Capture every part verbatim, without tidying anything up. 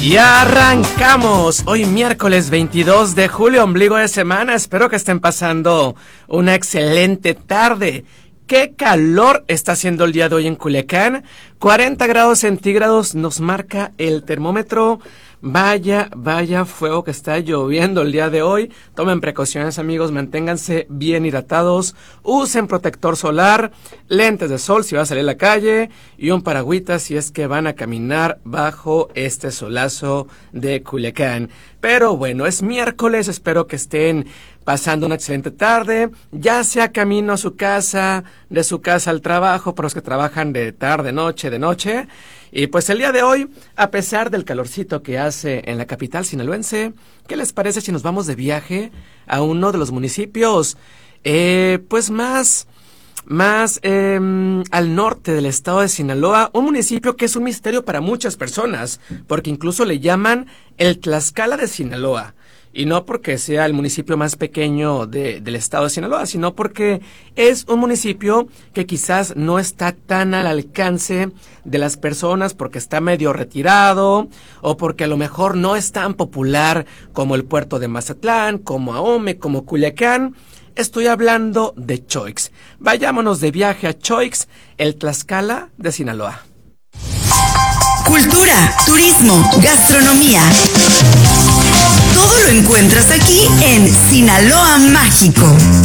Y arrancamos hoy miércoles veintidós de julio, ombligo de semana. Espero que estén pasando una excelente tarde. ¡Qué calor está haciendo el día de hoy en Culiacán! cuarenta grados centígrados nos marca el termómetro. Vaya, vaya fuego que está lloviendo el día de hoy. Tomen precauciones, amigos, manténganse bien hidratados, usen protector solar, lentes de sol si va a salir a la calle y un paragüita si es que van a caminar bajo este solazo de Culiacán. Pero bueno, es miércoles, espero que estén pasando una excelente tarde, ya sea camino a su casa, de su casa al trabajo, para los que trabajan de tarde, noche, de noche. Y pues el día de hoy, a pesar del calorcito que hace en la capital sinaloense, ¿qué les parece si nos vamos de viaje a uno de los municipios, eh, pues más, más eh, al norte del estado de Sinaloa? Un municipio que es un misterio para muchas personas, porque incluso le llaman el Tlaxcala de Sinaloa. Y no porque sea el municipio más pequeño de, del estado de Sinaloa, sino porque es un municipio que quizás no está tan al alcance de las personas porque está medio retirado o porque a lo mejor no es tan popular como el puerto de Mazatlán, como Ahome, como Culiacán. Estoy hablando de Choix. Vayámonos de viaje a Choix, el Tlaxcala de Sinaloa. Cultura, turismo, gastronomía. Todo lo encuentras aquí en Sinaloa Mágico.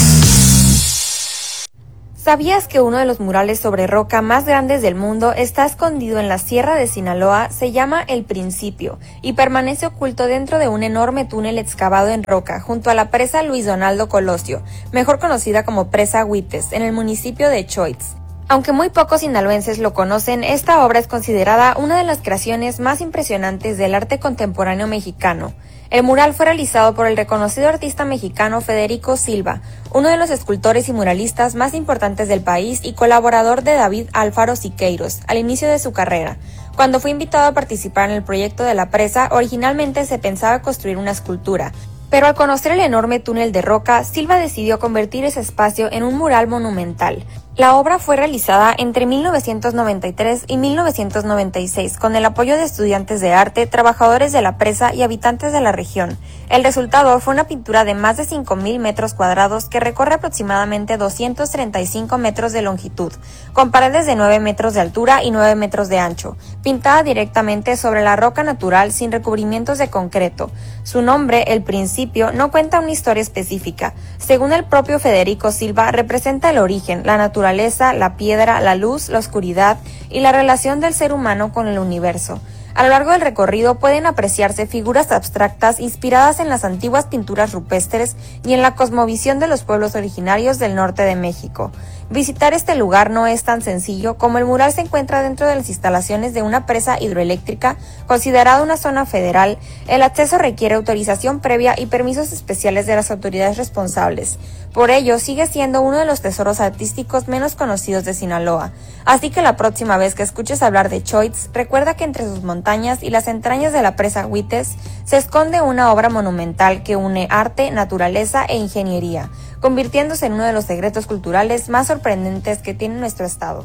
¿Sabías que uno de los murales sobre roca más grandes del mundo está escondido en la Sierra de Sinaloa? Se llama El Principio y permanece oculto dentro de un enorme túnel excavado en roca junto a la presa Luis Donaldo Colosio, mejor conocida como Presa Huites, en el municipio de Choix. Aunque muy pocos sinaloenses lo conocen, esta obra es considerada una de las creaciones más impresionantes del arte contemporáneo mexicano. El mural fue realizado por el reconocido artista mexicano Federico Silva, uno de los escultores y muralistas más importantes del país y colaborador de David Alfaro Siqueiros al inicio de su carrera. Cuando fue invitado a participar en el proyecto de la presa, originalmente se pensaba construir una escultura, pero al conocer el enorme túnel de roca, Silva decidió convertir ese espacio en un mural monumental. La obra fue realizada entre mil novecientos noventa y tres y mil novecientos noventa y seis con el apoyo de estudiantes de arte, trabajadores de la presa y habitantes de la región. El resultado fue una pintura de más de cinco mil metros cuadrados que recorre aproximadamente doscientos treinta y cinco metros de longitud, con paredes de nueve metros de altura y nueve metros de ancho, pintada directamente sobre la roca natural sin recubrimientos de concreto. Su nombre, El Principio, no cuenta una historia específica. Según el propio Federico Silva, representa el origen, la naturaleza, la piedra, la luz, la oscuridad y la relación del ser humano con el universo. A lo largo del recorrido pueden apreciarse figuras abstractas inspiradas en las antiguas pinturas rupestres y en la cosmovisión de los pueblos originarios del norte de México. Visitar este lugar no es tan sencillo, como el mural se encuentra dentro de las instalaciones de una presa hidroeléctrica considerada una zona federal. El acceso requiere autorización previa y permisos especiales de las autoridades responsables. Por ello, sigue siendo uno de los tesoros artísticos menos conocidos de Sinaloa. Así que la próxima vez que escuches hablar de Choix, recuerda que entre sus montañas y las entrañas de la presa Huites se esconde una obra monumental que une arte, naturaleza e ingeniería, convirtiéndose en uno de los secretos culturales más sorprendentes que tiene nuestro estado.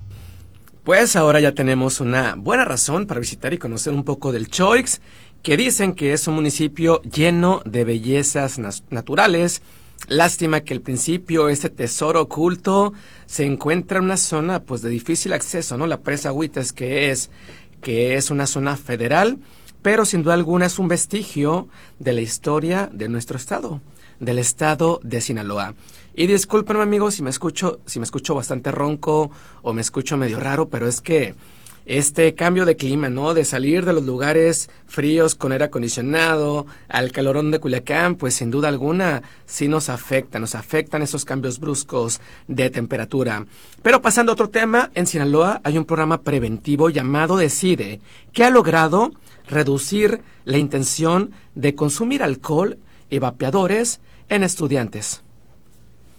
Pues ahora ya tenemos una buena razón para visitar y conocer un poco del Choix, que dicen que es un municipio lleno de bellezas naturales. Lástima que al principio este tesoro oculto se encuentra en una zona pues de difícil acceso, ¿no? La presa Huites, que es que es una zona federal, pero sin duda alguna es un vestigio de la historia de nuestro estado, del estado de Sinaloa. Y discúlpenme, amigos, si me escucho, si me escucho bastante ronco o me escucho medio raro, pero es que este cambio de clima, ¿no? De salir de los lugares fríos con aire acondicionado al calorón de Culiacán, pues sin duda alguna sí nos afecta, nos afectan esos cambios bruscos de temperatura. Pero pasando a otro tema, en Sinaloa hay un programa preventivo llamado Decide, que ha logrado reducir la intención de consumir alcohol y vapeadores en estudiantes.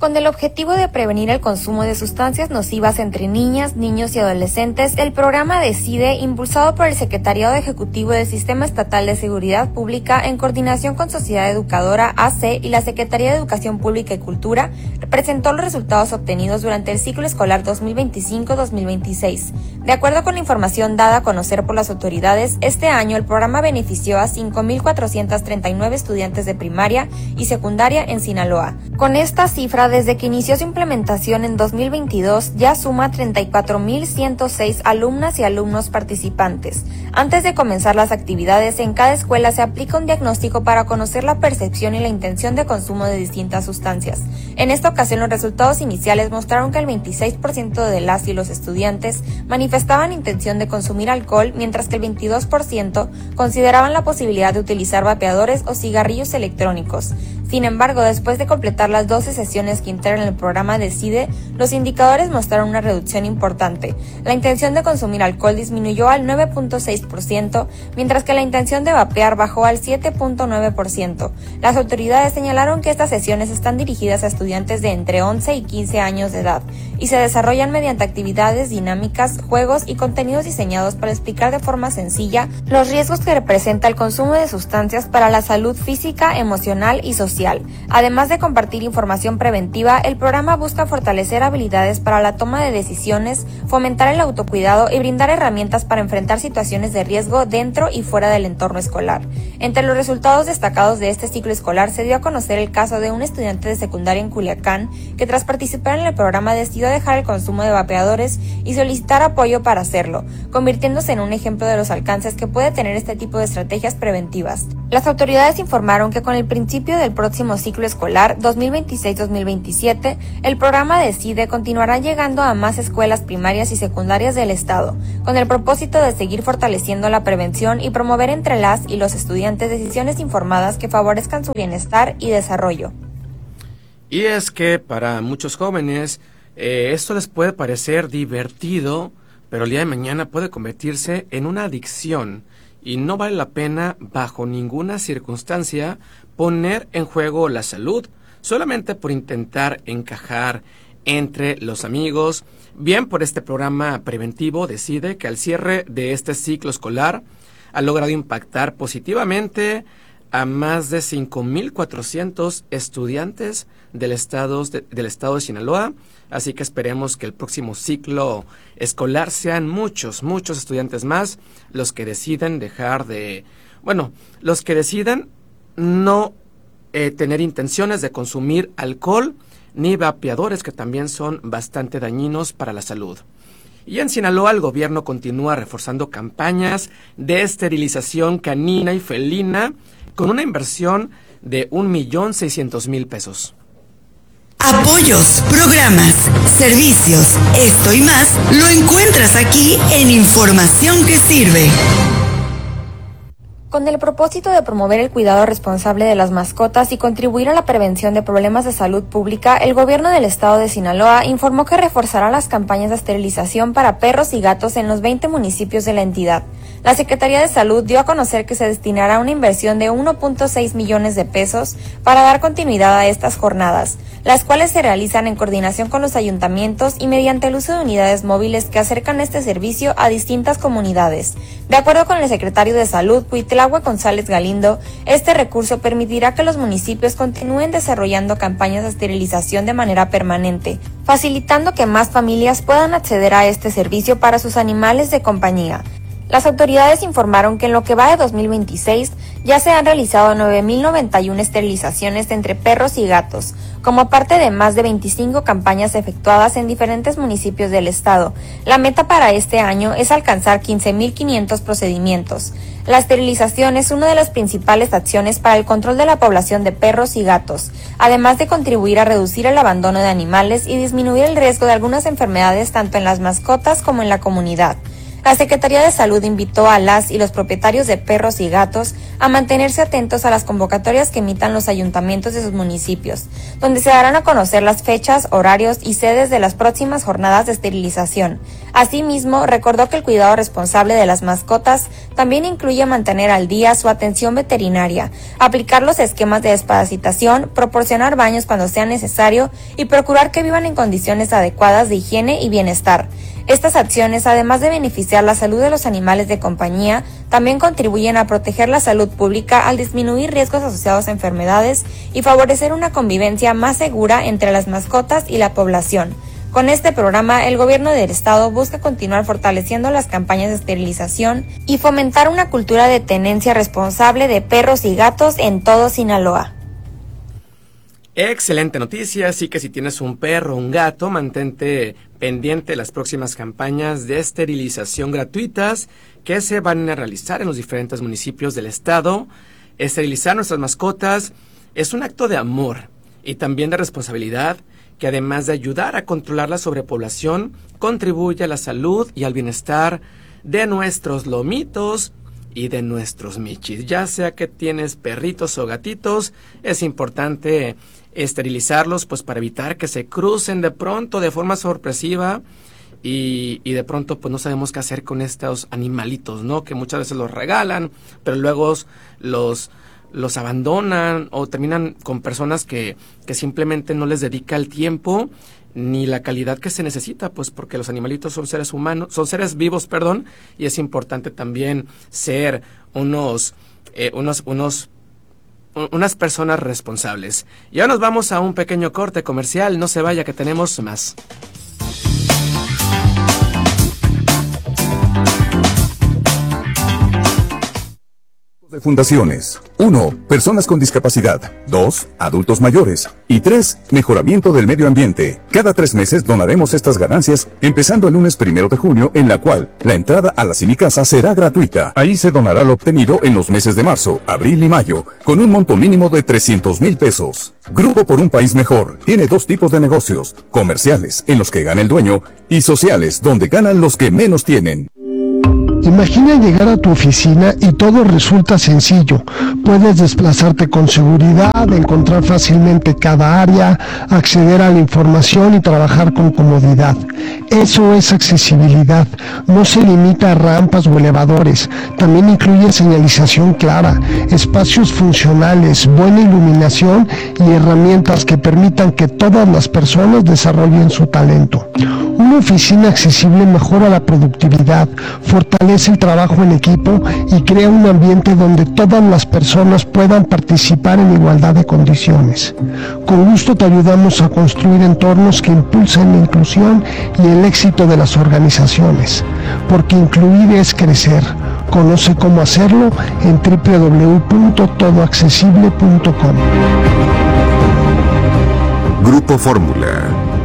Con el objetivo de prevenir el consumo de sustancias nocivas entre niñas, niños y adolescentes, el programa DECIDE, impulsado por el Secretariado Ejecutivo del Sistema Estatal de Seguridad Pública en coordinación con Sociedad Educadora A C y la Secretaría de Educación Pública y Cultura, presentó los resultados obtenidos durante el ciclo escolar dos mil veinticinco dos mil veintiséis. De acuerdo con la información dada a conocer por las autoridades, este año el programa benefició a cinco mil cuatrocientos treinta y nueve estudiantes de primaria y secundaria en Sinaloa. Con esta cifra, desde que inició su implementación en dos mil veintidós, ya suma treinta y cuatro mil ciento seis alumnas y alumnos participantes. Antes de comenzar las actividades, en cada escuela se aplica un diagnóstico para conocer la percepción y la intención de consumo de distintas sustancias. En esta ocasión, los resultados iniciales mostraron que el veintiséis por ciento de las y los estudiantes manifestaban intención de consumir alcohol, mientras que el veintidós por ciento consideraban la posibilidad de utilizar vapeadores o cigarrillos electrónicos. Sin embargo, después de completar las doce sesiones que integran el programa DECIDE, los indicadores mostraron una reducción importante. La intención de consumir alcohol disminuyó al nueve punto seis por ciento, mientras que la intención de vapear bajó al siete punto nueve por ciento. Las autoridades señalaron que estas sesiones están dirigidas a estudiantes de entre once y quince años de edad y se desarrollan mediante actividades dinámicas, juegos y contenidos diseñados para explicar de forma sencilla los riesgos que representa el consumo de sustancias para la salud física, emocional y social. Además de compartir información preventiva, el programa busca fortalecer habilidades para la toma de decisiones, fomentar el autocuidado y brindar herramientas para enfrentar situaciones de riesgo dentro y fuera del entorno escolar. Entre los resultados destacados de este ciclo escolar se dio a conocer el caso de un estudiante de secundaria en Culiacán que, tras participar en el programa, decidió dejar el consumo de vapeadores y solicitar apoyo para hacerlo, convirtiéndose en un ejemplo de los alcances que puede tener este tipo de estrategias preventivas. Las autoridades informaron que con el principio del próximo ciclo escolar dos mil veintiséis dos mil veintisiete, el programa DECIDE continuará llegando a más escuelas primarias y secundarias del estado, con el propósito de seguir fortaleciendo la prevención y promover entre las y los estudiantes decisiones informadas que favorezcan su bienestar y desarrollo. Y es que para muchos jóvenes eh, esto les puede parecer divertido, pero el día de mañana puede convertirse en una adicción y no vale la pena bajo ninguna circunstancia poner en juego la salud solamente por intentar encajar entre los amigos. Bien, por este programa preventivo DECIDE, que al cierre de este ciclo escolar ha logrado impactar positivamente a más de cinco mil cuatrocientos estudiantes del estado, de, del estado de Sinaloa, así que esperemos que el próximo ciclo escolar sean muchos, muchos estudiantes más los que deciden dejar de, bueno, los que decidan no eh, tener intenciones de consumir alcohol ni vapeadores, que también son bastante dañinos para la salud. Y en Sinaloa el gobierno continúa reforzando campañas de esterilización canina y felina con una inversión de un millón seiscientos mil pesos. Apoyos, programas, servicios, esto y más lo encuentras aquí en Información que Sirve. Con el propósito de promover el cuidado responsable de las mascotas y contribuir a la prevención de problemas de salud pública, el gobierno del estado de Sinaloa informó que reforzará las campañas de esterilización para perros y gatos en los veinte municipios de la entidad. La Secretaría de Salud dio a conocer que se destinará una inversión de uno punto seis millones de pesos para dar continuidad a estas jornadas, las cuales se realizan en coordinación con los ayuntamientos y mediante el uso de unidades móviles que acercan este servicio a distintas comunidades. De acuerdo con el secretario de Salud, Cuitlahua González Galindo, este recurso permitirá que los municipios continúen desarrollando campañas de esterilización de manera permanente, facilitando que más familias puedan acceder a este servicio para sus animales de compañía. Las autoridades informaron que en lo que va de dos mil veintiséis ya se han realizado nueve mil noventa y una esterilizaciones entre perros y gatos, como parte de más de veinticinco campañas efectuadas en diferentes municipios del estado. La meta para este año es alcanzar quince mil quinientos procedimientos. La esterilización es una de las principales acciones para el control de la población de perros y gatos, además de contribuir a reducir el abandono de animales y disminuir el riesgo de algunas enfermedades tanto en las mascotas como en la comunidad. La Secretaría de Salud invitó a las y los propietarios de perros y gatos a mantenerse atentos a las convocatorias que emitan los ayuntamientos de sus municipios, donde se darán a conocer las fechas, horarios y sedes de las próximas jornadas de esterilización. Asimismo, recordó que el cuidado responsable de las mascotas también incluye mantener al día su atención veterinaria, aplicar los esquemas de desparasitación, proporcionar baños cuando sea necesario y procurar que vivan en condiciones adecuadas de higiene y bienestar. Estas acciones, además de beneficiar la salud de los animales de compañía, también contribuyen a proteger la salud pública al disminuir riesgos asociados a enfermedades y favorecer una convivencia más segura entre las mascotas y la población. Con este programa, el gobierno del estado busca continuar fortaleciendo las campañas de esterilización y fomentar una cultura de tenencia responsable de perros y gatos en todo Sinaloa. Excelente noticia, así que si tienes un perro o un gato, mantente pendiente de las próximas campañas de esterilización gratuitas que se van a realizar en los diferentes municipios del estado. Esterilizar nuestras mascotas es un acto de amor y también de responsabilidad que, además de ayudar a controlar la sobrepoblación, contribuye a la salud y al bienestar de nuestros lomitos y de nuestros michis. Ya sea que tienes perritos o gatitos, es importante esterilizarlos pues para evitar que se crucen de pronto de forma sorpresiva y, y de pronto pues no sabemos qué hacer con estos animalitos, ¿no? Que muchas veces los regalan, pero luego los los abandonan o terminan con personas que, que simplemente no les dedica el tiempo ni la calidad que se necesita, pues porque los animalitos son seres humanos, son seres vivos, perdón, y es importante también ser unos, eh, unos, unos, unas personas responsables. Y ahora nos vamos a un pequeño corte comercial, no se vaya que tenemos más. De fundaciones. uno. Personas con discapacidad. dos. Adultos mayores. Y tres. Mejoramiento del medio ambiente. Cada tres meses donaremos estas ganancias, empezando el lunes primero de junio, en la cual la entrada a la Cinicasa será gratuita. Ahí se donará lo obtenido en los meses de marzo, abril y mayo, con un monto mínimo de trescientos mil pesos. Grupo por un País Mejor tiene dos tipos de negocios: comerciales, en los que gana el dueño, y sociales, donde ganan los que menos tienen. Imagina llegar a tu oficina y todo resulta sencillo. Puedes desplazarte con seguridad, encontrar fácilmente cada área, acceder a la información y trabajar con comodidad. Eso es accesibilidad. No se limita a rampas o elevadores. También incluye señalización clara, espacios funcionales, buena iluminación y herramientas que permitan que todas las personas desarrollen su talento. Una oficina accesible mejora la productividad, fortalece el trabajo en equipo y crea un ambiente donde todas las personas puedan participar en igualdad de condiciones. Con gusto te ayudamos a construir entornos que impulsen la inclusión y el éxito de las organizaciones, porque incluir es crecer. Conoce cómo hacerlo en doble u doble u doble u punto todo accesible punto com. Grupo Fórmula.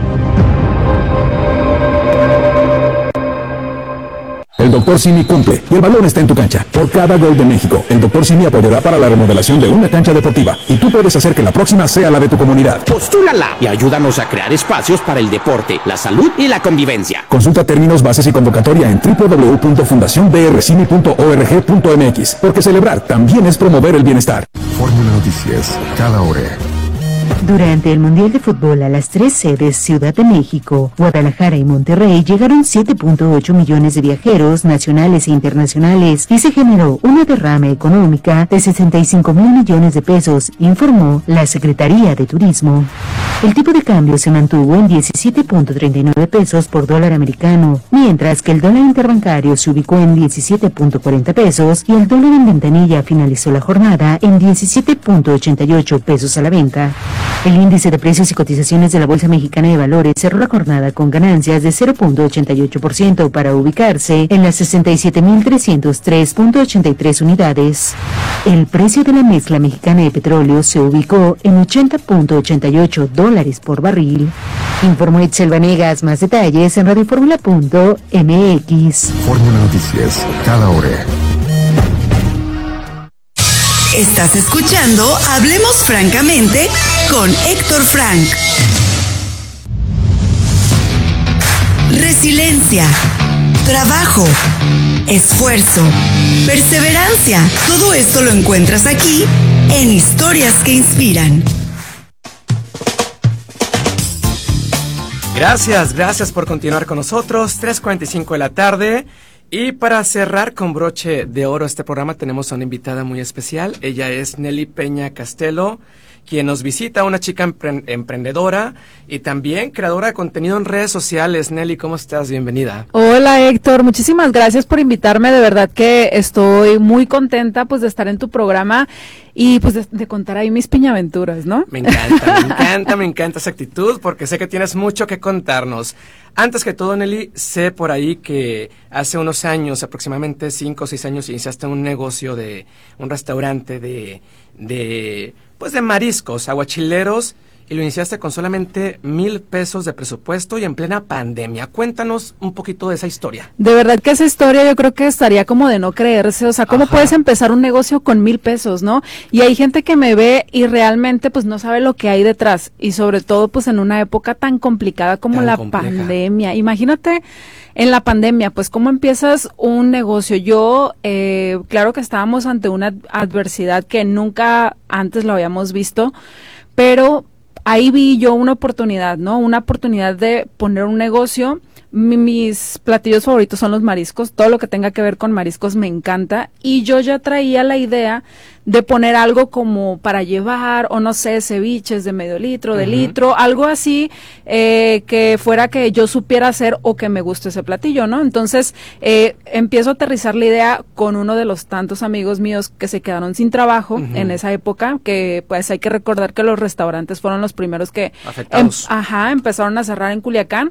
El doctor Simi cumple y el balón está en tu cancha. Por cada gol de México, el doctor Simi apoyará para la remodelación de una cancha deportiva y tú puedes hacer que la próxima sea la de tu comunidad. ¡Postúlala! Y ayúdanos a crear espacios para el deporte, la salud y la convivencia. Consulta términos, bases y convocatoria en doble u doble u doble u punto fundación d r cimi punto org punto m x, porque celebrar también es promover el bienestar. Fórmula Noticias, cada hora. Durante el Mundial de Fútbol a las tres sedes, Ciudad de México, Guadalajara y Monterrey, llegaron siete punto ocho millones de viajeros nacionales e internacionales y se generó una derrama económica de sesenta y cinco mil millones de pesos, informó la Secretaría de Turismo. El tipo de cambio se mantuvo en diecisiete punto treinta y nueve pesos por dólar americano, mientras que el dólar interbancario se ubicó en diecisiete punto cuarenta pesos y el dólar en ventanilla finalizó la jornada en diecisiete punto ochenta y ocho pesos a la venta. El índice de precios y cotizaciones de la Bolsa Mexicana de Valores cerró la jornada con ganancias de cero punto ochenta y ocho por ciento para ubicarse en las sesenta y siete mil trescientos tres punto ochenta y tres unidades. El precio de la mezcla mexicana de petróleo se ubicó en ochenta punto ochenta y ocho dólares por barril. Informó Itzel Vanegas. Más detalles en radio fórmula punto m x. Fórmula Noticias, cada hora. Estás escuchando Hablemos Francamente con Héctor Frank. Resiliencia, trabajo, esfuerzo, perseverancia. Todo esto lo encuentras aquí en Historias que Inspiran. Gracias, gracias por continuar con nosotros, tres cuarenta y cinco de la tarde. Y para cerrar con broche de oro este programa tenemos a una invitada muy especial. Ella es Nelly Peña Castelo, quien nos visita, una chica empre- emprendedora y también creadora de contenido en redes sociales. Nelly, ¿cómo estás? Bienvenida. Hola Héctor, muchísimas gracias por invitarme, de verdad que estoy muy contenta pues de estar en tu programa y pues de, de contar ahí mis piñaventuras, ¿no? Me encanta, me encanta, me encanta esa actitud porque sé que tienes mucho que contarnos. Antes que todo, Nelly, sé por ahí que hace unos años, aproximadamente cinco o seis años, iniciaste un negocio de un restaurante de, de pues de mariscos, aguachileros, y lo iniciaste con solamente mil pesos de presupuesto y en plena pandemia. Cuéntanos un poquito de esa historia. De verdad que esa historia yo creo que estaría como de no creerse, o sea, ¿cómo Ajá. puedes empezar un negocio con mil pesos, no? Y hay gente que me ve y realmente pues no sabe lo que hay detrás, y sobre todo pues en una época tan complicada como tan la compleja. pandemia. Imagínate en la pandemia, pues cómo empiezas un negocio. Yo, eh, claro que estábamos ante una adversidad que nunca antes lo habíamos visto, pero ahí vi yo una oportunidad, ¿no? Una oportunidad de poner un negocio. Mi, mis platillos favoritos son los mariscos, todo lo que tenga que ver con mariscos me encanta, y yo ya traía la idea de poner algo como para llevar, o no sé, ceviches de medio litro, de uh-huh. litro, algo así, eh, que fuera que yo supiera hacer o que me guste ese platillo, ¿no? Entonces, eh, empiezo a aterrizar la idea con uno de los tantos amigos míos que se quedaron sin trabajo uh-huh. en esa época, que pues hay que recordar que los restaurantes fueron los primeros que afectados. Em, ajá, empezaron a cerrar en Culiacán.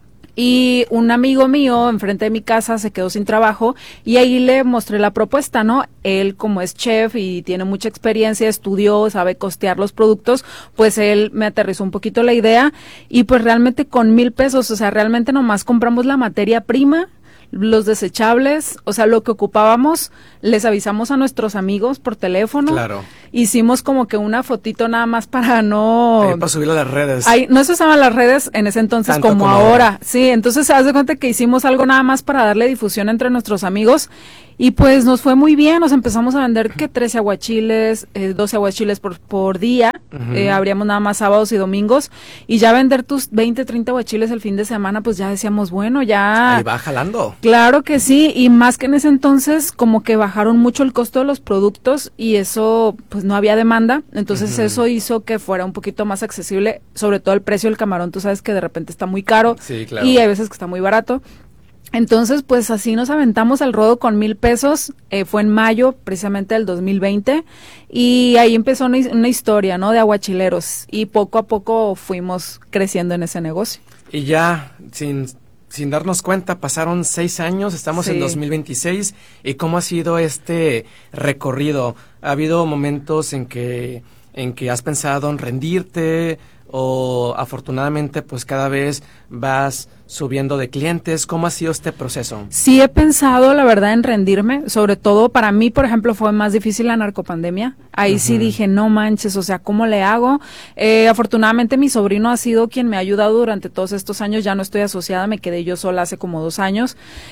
Y un amigo mío enfrente de mi casa se quedó sin trabajo y ahí le mostré la propuesta, ¿no? Él, como es chef y tiene mucha experiencia, estudió, sabe costear los productos, pues él me aterrizó un poquito la idea y pues realmente con mil pesos, o sea, realmente nomás compramos la materia prima, los desechables, o sea, lo que ocupábamos, les avisamos a nuestros amigos por teléfono. Claro. Hicimos como que una fotito nada más para no... Ahí para subirlo a las redes. Ahí, no se usaban las redes en ese entonces Tanto como, como ahora. ahora. Sí, entonces se hace cuenta que hicimos algo nada más para darle difusión entre nuestros amigos y pues nos fue muy bien. Nos empezamos a vender que trece aguachiles, eh, doce aguachiles por, por día. Uh-huh. Eh, abríamos nada más sábados y domingos y ya vender tus veinte, treinta aguachiles el fin de semana, pues ya decíamos, bueno, ya... Ahí va jalando. Claro que sí, y más que en ese entonces como que bajaron mucho el costo de los productos y eso, pues no había demanda, entonces uh-huh. eso hizo que fuera un poquito más accesible, sobre todo el precio del camarón, tú sabes que de repente está muy caro sí, claro. y hay veces que está muy barato. Entonces, pues así nos aventamos al ruedo con mil pesos, eh, fue en mayo precisamente del dos mil veinte y ahí empezó una, una historia, ¿no? De aguachileros y poco a poco fuimos creciendo en ese negocio. Y ya, sin, sin darnos cuenta, pasaron seis años, estamos Sí. en dos mil veintiséis, ¿y cómo ha sido este recorrido? ¿Ha habido momentos en que, en que has pensado en rendirte o afortunadamente pues cada vez vas subiendo de clientes? ¿Cómo ha sido este proceso? Sí he pensado, la verdad, en rendirme, sobre todo para mí, por ejemplo, fue más difícil la narcopandemia, ahí uh-huh. sí dije, no manches, o sea, ¿cómo le hago? Eh, afortunadamente mi sobrino ha sido quien me ha ayudado durante todos estos años, ya no estoy asociada, me quedé yo sola hace como dos años,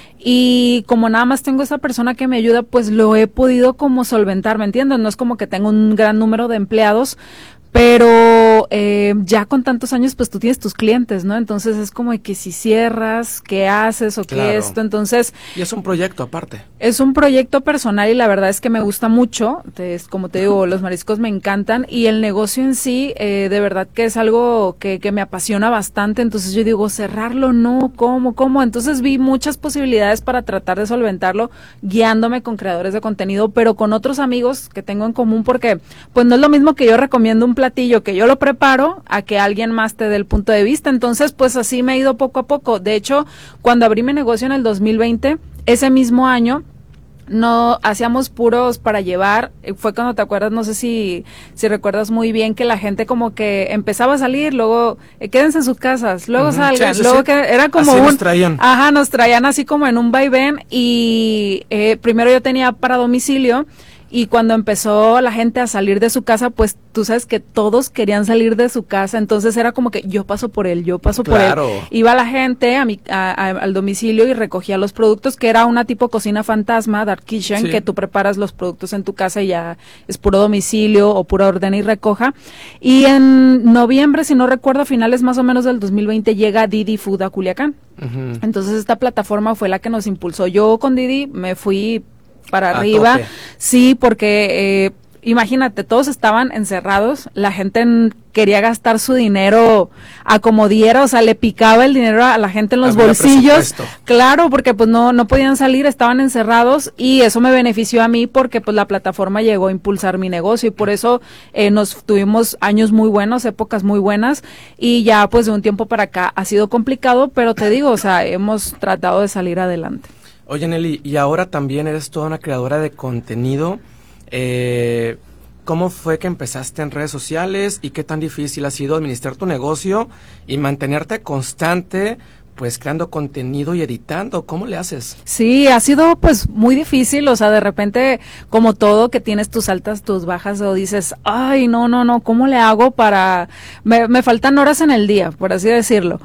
y como nada más tengo esa persona que me ayuda, pues lo he podido como solventar, ¿me entiendes? No es como que tengo un gran número de empleados, pero eh, ya con tantos años pues tú tienes tus clientes, ¿no? Entonces es como de que si cierras, ¿qué haces o Claro. qué esto? Entonces... Y es un proyecto aparte. Es un proyecto personal y la verdad es que me gusta mucho, es, como te digo, los mariscos me encantan y el negocio en sí eh, de verdad que es algo que, que me apasiona bastante, entonces yo digo, cerrarlo, no, ¿cómo, cómo? Entonces vi muchas posibilidades para tratar de solventarlo, guiándome con creadores de contenido, pero con otros amigos que tengo en común porque pues no es lo mismo que yo recomiendo un platillo que yo lo preparo a que alguien más te dé el punto de vista, entonces pues así me he ido poco a poco. De hecho, cuando abrí mi negocio en el dos mil veinte, ese mismo año no hacíamos puros para llevar, fue cuando te acuerdas, no sé si si recuerdas muy bien que la gente como que empezaba a salir, luego eh, quédense en sus casas, luego uh-huh. salgan, sí, sí, luego sí. que era como así un nos traían. ajá, nos traían así como en un vaivén y eh, primero yo tenía para domicilio y cuando empezó la gente a salir de su casa, pues tú sabes que todos querían salir de su casa, entonces era como que yo paso por él, yo paso Claro. por él. Iba la gente a mi, a, a, al domicilio y recogía los productos, que era una tipo cocina fantasma, Dark Kitchen, Sí. que tú preparas los productos en tu casa y ya es puro domicilio o pura orden y recoja. Y en noviembre, si no recuerdo, a finales más o menos del dos mil veinte, llega Didi Food a Culiacán. Ujú. Entonces esta plataforma fue la que nos impulsó. Yo con Didi me fui para A arriba, tope. sí, porque eh, imagínate, todos estaban encerrados, la gente en- quería gastar su dinero a como diera, o sea, le picaba el dinero a la gente en los Había bolsillos, presupuesto. claro, porque pues no no podían salir, estaban encerrados y eso me benefició a mí porque pues la plataforma llegó a impulsar mi negocio y por eso eh, nos tuvimos años muy buenos, épocas muy buenas y ya pues de un tiempo para acá ha sido complicado, pero te digo, o sea, hemos tratado de salir adelante. Oye, Nelly, y ahora también eres toda una creadora de contenido. Eh, ¿Cómo fue que empezaste en redes sociales y qué tan difícil ha sido administrar tu negocio y mantenerte constante, pues creando contenido y editando? ¿Cómo le haces? Sí, ha sido pues muy difícil, o sea, de repente como todo que tienes tus altas, tus bajas o dices, ay, no, no, no, ¿cómo le hago para, me, me faltan horas en el día, por así decirlo?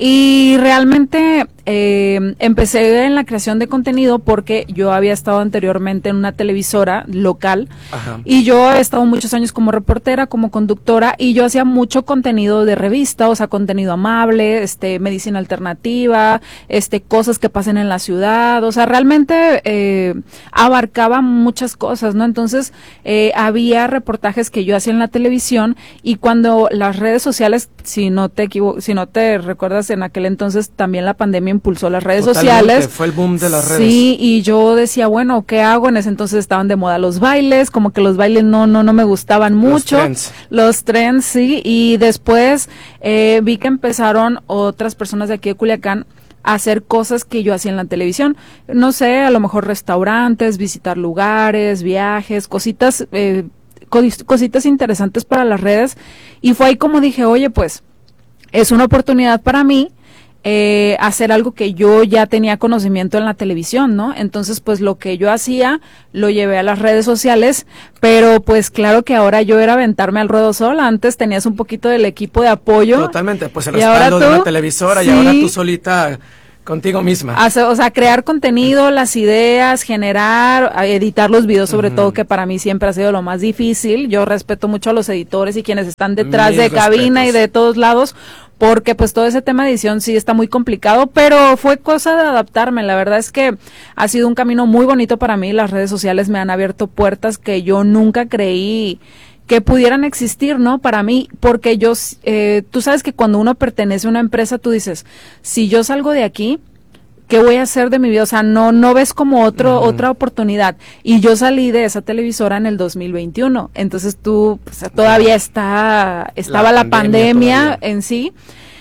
Y realmente eh, empecé en la creación de contenido porque yo había estado anteriormente en una televisora local Ajá. y yo he estado muchos años como reportera, como conductora y yo hacía mucho contenido de revista, o sea, contenido amable, este, medicina alternativa, este, cosas que pasen en la ciudad, o sea, realmente eh, abarcaba muchas cosas, ¿no? Entonces, eh, había reportajes que yo hacía en la televisión y cuando las redes sociales, si no te equivo- si no te recuerdas, en aquel entonces también la pandemia impulsó las redes Totalmente, sociales. fue el boom de las redes. Sí, y yo decía, bueno, ¿qué hago? En ese entonces estaban de moda los bailes, como que los bailes no, no, no me gustaban mucho. Los trends. Los trends, sí, y después eh, vi que empezaron otras personas de aquí de Culiacán a hacer cosas que yo hacía en la televisión. No sé, a lo mejor restaurantes, visitar lugares, viajes, cositas, eh, cos- cositas interesantes para las redes. Y fue ahí como dije, oye, pues, es una oportunidad para mí eh, hacer algo que yo ya tenía conocimiento en la televisión, ¿no? Entonces, pues lo que yo hacía lo llevé a las redes sociales, pero pues claro que ahora yo era aventarme al ruedo sola. Antes tenías un poquito del equipo de apoyo. Totalmente, pues el Y ahora respaldo de tú, una televisora y sí. ahora tú solita contigo misma. Hace- o sea, crear contenido, las ideas, generar, a- editar los videos, sobre Ujú. todo, que para mí siempre ha sido lo más difícil. Yo respeto mucho a los editores y quienes están detrás Mis de cabina y respetos. de todos lados, porque pues todo ese tema de edición sí está muy complicado, pero fue cosa de adaptarme. La verdad es que ha sido un camino muy bonito para mí. Las redes sociales me han abierto puertas que yo nunca creí que pudieran existir, ¿no? Para mí, porque yo, eh, tú sabes que cuando uno pertenece a una empresa, tú dices, si yo salgo de aquí, ¿qué voy a hacer de mi vida? O sea, no no ves como otro Ujú. otra oportunidad. Y yo salí de esa televisora en el dos mil veintiuno. Entonces tú, pues, todavía está estaba La la, pandemia pandemia, todavía. en sí.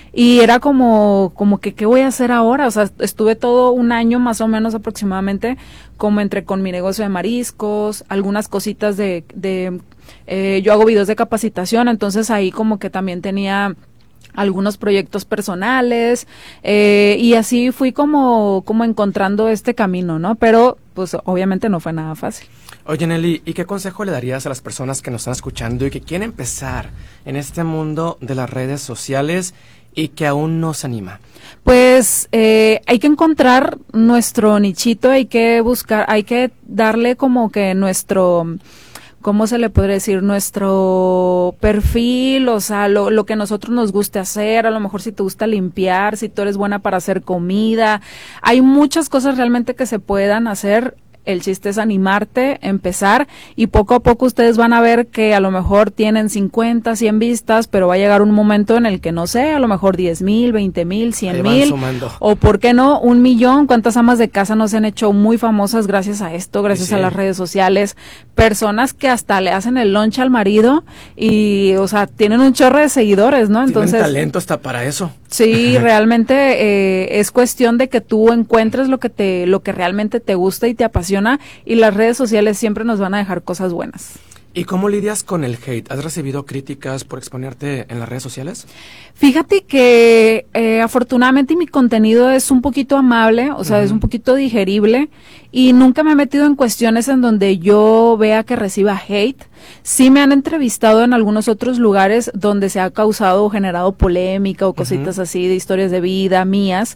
Y era como, como que, ¿qué voy a hacer ahora? O sea, estuve todo un año más o menos aproximadamente, como entre con mi negocio de mariscos, algunas cositas de, de eh, yo hago videos de capacitación, entonces ahí como que también tenía algunos proyectos personales, eh, y así fui como, como encontrando este camino, ¿no? Pero, pues, obviamente no fue nada fácil. Oye, Nelly, ¿y qué consejo le darías a las personas que nos están escuchando y que quieren empezar en este mundo de las redes sociales y que aún no se anima? Pues eh, hay que encontrar nuestro nichito, hay que buscar, hay que darle como que nuestro, ¿cómo se le podría decir? Nuestro perfil, o sea, lo, lo que a nosotros nos guste hacer, a lo mejor si te gusta limpiar, si tú eres buena para hacer comida. Hay muchas cosas realmente que se puedan hacer. El chiste es animarte, empezar, y poco a poco ustedes van a ver que a lo mejor tienen cincuenta, cien vistas, pero va a llegar un momento en el que, no sé, a lo mejor diez mil, veinte mil, Ahí cien van mil, sumando. o por qué no, un millón. ¿Cuántas amas de casa no se han hecho muy famosas gracias a esto, gracias Sí. a las redes sociales? Personas que hasta le hacen el lunch al marido y, o sea, tienen un chorro de seguidores, ¿no? Entonces, Tienen talento hasta para eso. sí, realmente eh, es cuestión de que tú encuentres lo que te, lo que realmente te gusta y te apasiona, y las redes sociales siempre nos van a dejar cosas buenas. ¿Y cómo lidias con el hate? ¿Has recibido críticas por exponerte en las redes sociales? Fíjate que eh, afortunadamente mi contenido es un poquito amable, o sea, uh-huh. es un poquito digerible y nunca me he metido en cuestiones en donde yo vea que reciba hate. Sí me han entrevistado en algunos otros lugares donde se ha causado o generado polémica o cositas uh-huh. así de historias de vida mías,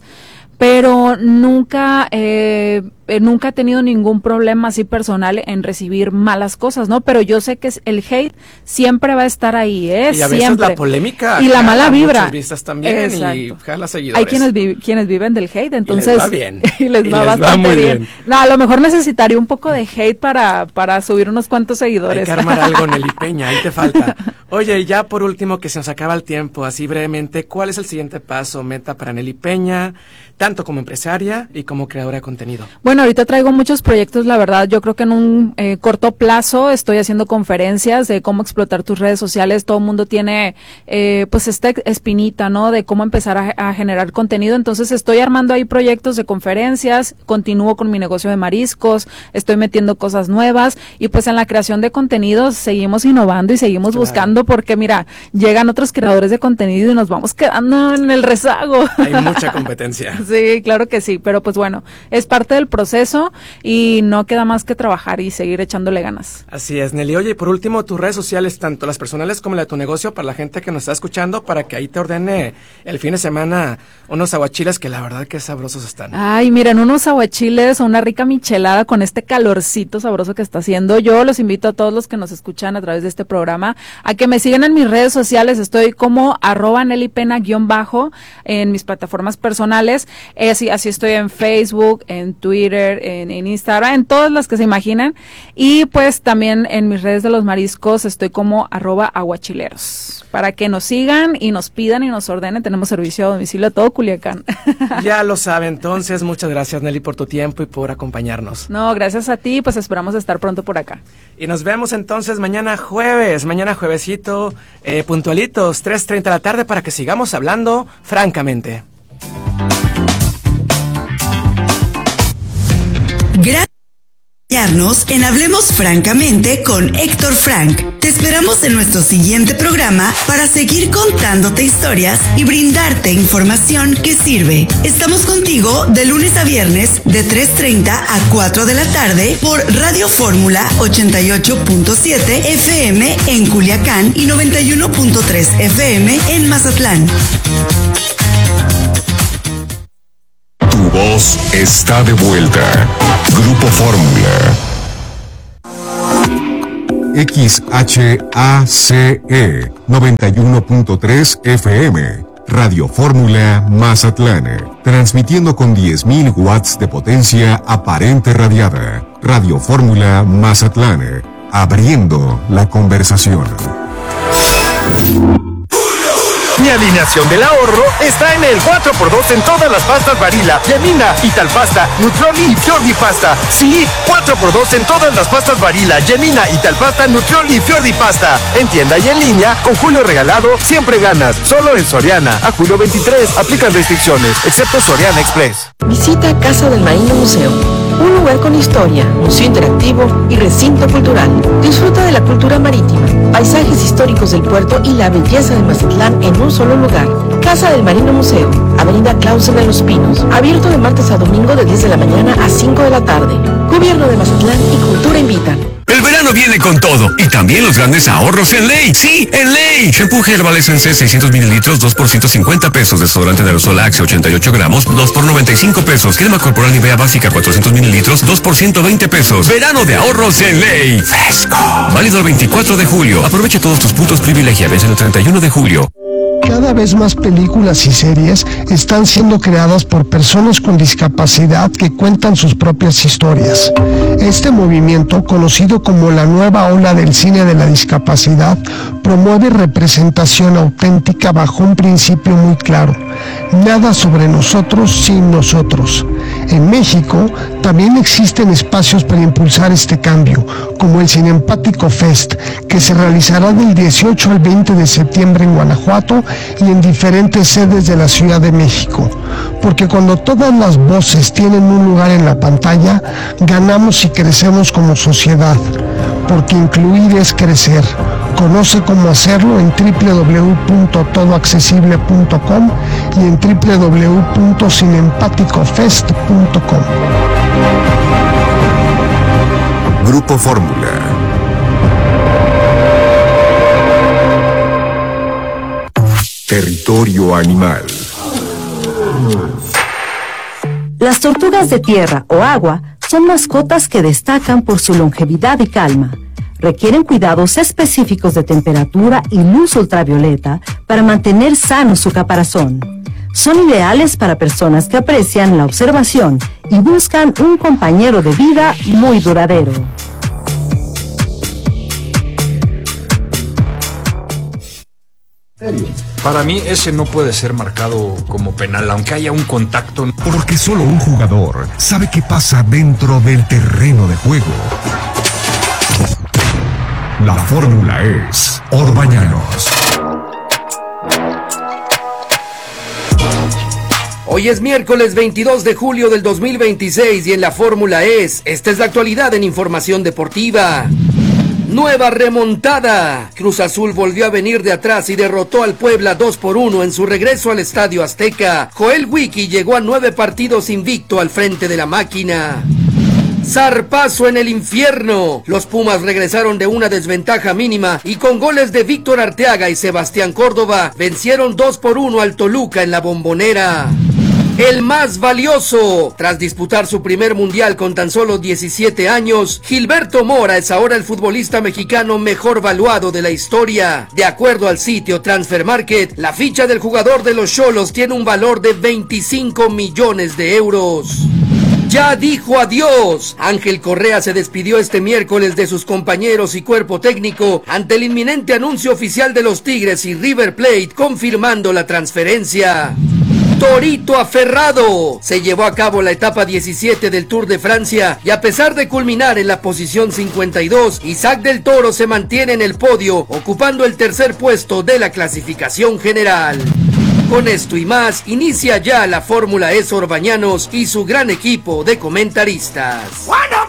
pero nunca eh, eh, nunca he tenido ningún problema así personal en recibir malas cosas, ¿no? Pero yo sé que el hate siempre va a estar ahí, ¿eh? Y a veces siempre. La polémica y la mala vibra. Muchas vistas también. Exacto. Y jala seguidores. Hay quienes, vi quienes viven del hate, entonces. Y les va bien. y les y va les bastante va muy bien. bien. No, a lo mejor necesitaría un poco de hate para, para subir unos cuantos seguidores. Hay que armar algo, Nelly Peña, ahí te falta. Oye, y ya por último, que se nos acaba el tiempo, así brevemente, ¿cuál es el siguiente paso, meta para Nelly Peña, tanto como empresaria y como creadora de contenido? Bueno, ahorita traigo muchos proyectos, la verdad. Yo creo que en un eh, corto plazo estoy haciendo conferencias de cómo explotar tus redes sociales. Todo el mundo tiene eh, pues esta espinita, ¿no? De cómo empezar a, a generar contenido. Entonces estoy armando ahí proyectos de conferencias, continúo con mi negocio de mariscos, estoy metiendo cosas nuevas y pues en la creación de contenidos seguimos innovando y seguimos claro. buscando porque mira, llegan otros creadores de contenido y nos vamos quedando en el rezago. Hay mucha competencia. Sí, claro que sí, pero pues bueno, es parte del proceso y no queda más que trabajar y seguir echándole ganas. Así es, Nelly. Oye, y por último, tus redes sociales, tanto las personales como la de tu negocio, para la gente que nos está escuchando, para que ahí te ordene el fin de semana unos aguachiles que la verdad que sabrosos están. Ay, miren, unos aguachiles o una rica michelada con este calorcito sabroso que está haciendo. Yo los invito a todos los que nos escuchan a través de este programa a que me sigan en mis redes sociales. Estoy como arroba Nelly Pena guión bajo en mis plataformas personales. Así, así estoy en Facebook, en Twitter, en, en Instagram, en todas las que se imaginen. Y pues también en mis redes de los mariscos estoy como arroba aguachileros. Para que nos sigan y nos pidan y nos ordenen. Tenemos servicio a domicilio a todo Culiacán. Ya lo sabe, entonces. Muchas gracias, Nelly, por tu tiempo y por acompañarnos. No, gracias a ti. Pues esperamos estar pronto por acá. Y nos vemos entonces mañana jueves. Mañana juevesito, eh, puntualitos, tres treinta de la tarde, para que sigamos hablando francamente. Gracias por acompañarnos en Hablemos Francamente con Héctor Frank. Te esperamos en nuestro siguiente programa para seguir contándote historias y brindarte información que sirve. Estamos contigo de lunes a viernes de tres treinta a cuatro de la tarde por Radio Fórmula ochenta y ocho punto siete F M en Culiacán y noventa y uno punto tres F M en Mazatlán. Tu voz está de vuelta. Grupo Fórmula. X H A C E noventa y uno punto tres F M. Radio Fórmula Mazatlán. Transmitiendo con diez mil watts de potencia aparente radiada. Radio Fórmula Mazatlán. Abriendo la conversación. Mi alineación del ahorro está en el cuatro por dos en todas las pastas Barilla, Yemina, Italpasta, Nutrioli y Fiordi Pasta. Sí, cuatro por dos en todas las pastas Barilla, Yemina, Italpasta, Nutrioli y Fiordi Pasta. En tienda y en línea, con Julio Regalado, siempre ganas. Solo en Soriana. A julio veintitrés, aplican restricciones, excepto Soriana Express. Visita Casa del Marino Museo. Un lugar con historia, museo interactivo y recinto cultural. Disfruta de la cultura marítima, paisajes históricos del puerto y la belleza de Mazatlán en un solo lugar. Casa del Marino Museo, Avenida Clausen de los Pinos. Abierto de martes a domingo de diez de la mañana a cinco de la tarde. Gobierno de Mazatlán y Cultura invitan. El verano viene con todo y también los grandes ahorros en Ley. Sí, en Ley. Shampoo Herbal Essence seiscientos mililitros, dos por ciento cincuenta pesos. Desodorante de aerosol Axe ochenta y ocho gramos, dos por noventa y cinco pesos. Crema corporal Nivea básica cuatrocientos mililitros, dos por ciento veinte pesos. Verano de ahorros en Ley. Fresco. Válido el veinticuatro de julio. Aprovecha todos tus puntos privilegiables en el treinta y uno de julio. Cada vez más películas y series están siendo creadas por personas con discapacidad que cuentan sus propias historias. Este movimiento, conocido como la nueva ola del cine de la discapacidad, promueve representación auténtica bajo un principio muy claro: nada sobre nosotros sin nosotros. En México también existen espacios para impulsar este cambio, como el Cinempático Fest, que se realizará del dieciocho al veinte de septiembre en Guanajuato y en diferentes sedes de la Ciudad de México. Porque cuando todas las voces tienen un lugar en la pantalla, ganamos y crecemos como sociedad. porque incluir es crecer. Conoce cómo hacerlo en doble u doble u doble u punto todo accesible punto com y en doble u doble u doble u punto sin empático fest punto com. Grupo Fórmula. Territorio animal. Las tortugas de tierra o agua son mascotas que destacan por su longevidad y calma. Requieren cuidados específicos de temperatura y luz ultravioleta para mantener sano su caparazón. Son ideales para personas que aprecian la observación y buscan un compañero de vida muy duradero. Para mí ese no puede ser marcado como penal, aunque haya un contacto. Porque solo un jugador sabe qué pasa dentro del terreno de juego. La fórmula es Orbañanos. Hoy es miércoles veintidós de julio del dos mil veintiséis y en la fórmula es, esta es la actualidad en información deportiva. Nueva remontada. Cruz Azul volvió a venir de atrás y derrotó al Puebla dos por uno en su regreso al Estadio Azteca. Joel Wiki llegó a nueve partidos invicto al frente de la máquina. Zarpazo en el infierno. Los Pumas regresaron de una desventaja mínima y con goles de Víctor Arteaga y Sebastián Córdoba vencieron dos por uno al Toluca en la Bombonera. El más valioso. Tras disputar su primer mundial con tan solo diecisiete años, Gilberto Mora es ahora el futbolista mexicano mejor valuado de la historia. De acuerdo al sitio Transfer Market, la ficha del jugador de los Xolos tiene un valor de veinticinco millones de euros. Ya dijo adiós. Ángel Correa se despidió este miércoles de sus compañeros y cuerpo técnico ante el inminente anuncio oficial de los Tigres y River Plate confirmando la transferencia. Torito aferrado. Se llevó a cabo la etapa diecisiete del Tour de Francia y a pesar de culminar en la posición cincuenta y dos, Isaac del Toro se mantiene en el podio, ocupando el tercer puesto de la clasificación general. Con esto y más, inicia ya la Fórmula E Orbañanos y su gran equipo de comentaristas.